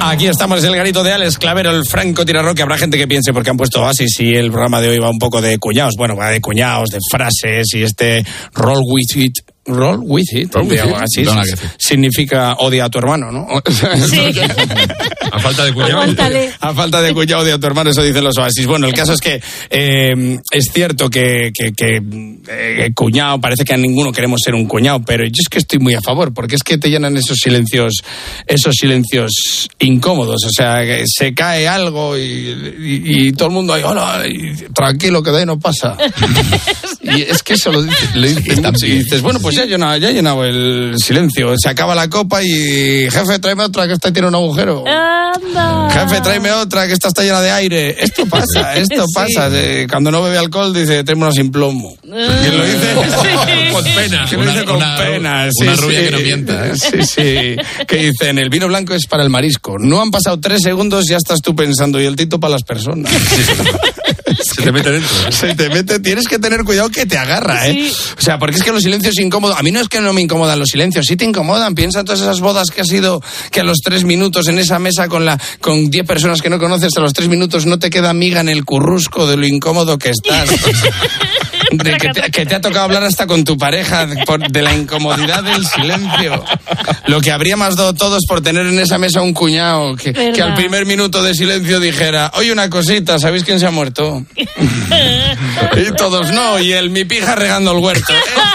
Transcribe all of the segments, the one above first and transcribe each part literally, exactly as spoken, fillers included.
Aquí estamos, el garito de Alex Clavero, el Franco Tirarroque. Habrá gente que piense porque han puesto Oasis y el programa de hoy va un poco de cuñados. Bueno, va de cuñados, de frases y este roll with it. Roll with it, roll with it. Así, significa odia a tu hermano, ¿no? Sí. A falta de cuñado. Aguántale. A falta de cuñado odia a tu hermano, eso dicen los Oasis. Bueno, el caso es que eh, es cierto que, que, que eh, cuñado, parece que a ninguno queremos ser un cuñado, pero yo es que estoy muy a favor, porque es que te llenan esos silencios, esos silencios incómodos. O sea, que se cae algo y, y, y todo el mundo ahí, hola, y, tranquilo, que de ahí no pasa. Y es que eso lo dice, lo dice mucho. Y dices, bueno, pues ya he llenado, ya he llenado el silencio. Se acaba la copa y, jefe, tráeme otra que esta tiene un agujero. Anda. Jefe, tráeme otra que esta está llena de aire. Esto pasa, esto Sí. pasa. Eh, Cuando no bebe alcohol dice, tráeme una sin plomo. ¿Quién lo dice? Sí. Con pena. ¿Quién lo dice con una, pena? Una Sí, rubia sí. que no mienta. ¿eh? Sí, sí. Que dicen, el vino blanco es para el marisco. No han pasado tres segundos y ya estás tú pensando, y el tito para las personas. Se te mete dentro. ¿eh? Se te mete, tienes que tener cuidado que te agarra, ¿eh? Sí. O sea, porque es que los silencios incómodos, a mí no es que no me incomodan los silencios, sí te incomodan. Piensa en todas esas bodas que has ido, que a los tres minutos en esa mesa con la con diez personas que no conoces, a los tres minutos no te queda miga en el currusco de lo incómodo que estás. De que, te, que te ha tocado hablar hasta con tu pareja de, por, de la incomodidad del silencio. Lo que habríamos dado todos por tener en esa mesa un cuñado que, que al primer minuto de silencio dijera, oye, una cosita, ¿sabéis quién se ha muerto? Y todos no, y el mi pija regando el huerto.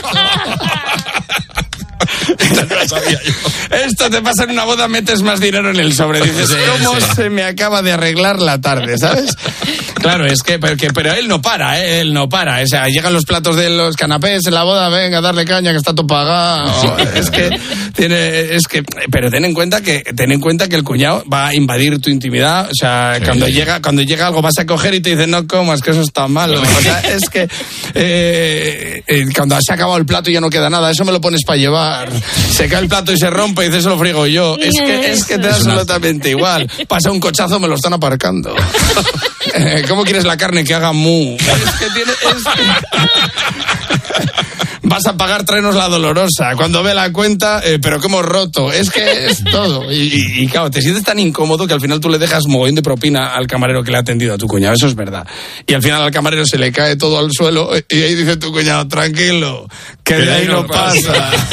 Esto te pasa en una boda, metes más dinero en el sobre. Dices, Sí, ¿cómo sí. se me acaba de arreglar la tarde? ¿Sabes? Claro, es que, pero, que, pero él no para, ¿eh? Él no para. O sea, llegan los platos de los canapés en la boda, venga, darle caña, que está todo pagado. Es que tiene, es que, pero ten en cuenta que, ten en cuenta que el cuñado va a invadir tu intimidad. O sea, Sí. cuando llega, cuando llega algo vas a coger y te dice, no comas, que eso está malo. O sea, es que, eh, eh, cuando se ha acabado el plato y ya no queda nada, eso me lo pones para llevar. Se cae el plato y se rompe y dices, eso lo frigo yo. Es que, es que te da absolutamente igual. Pasa un cochazo, me lo están aparcando. ¿Cómo quieres la carne que haga mu? Es que tiene... Es que... Vas a pagar, tráenos la dolorosa. Cuando ve la cuenta, eh, pero que hemos roto. Es que es todo. Y, y, y claro, te sientes tan incómodo que al final tú le dejas mogollón de propina al camarero que le ha atendido a tu cuñado. Eso es verdad. Y al final al camarero se le cae todo al suelo y ahí dice tu cuñado, tranquilo, que de ahí no pasa.